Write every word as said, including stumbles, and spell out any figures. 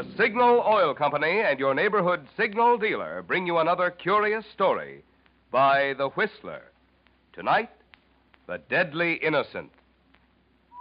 The Signal Oil Company and your neighborhood Signal dealer bring you another curious story by The Whistler. Tonight, The Deadly Innocent.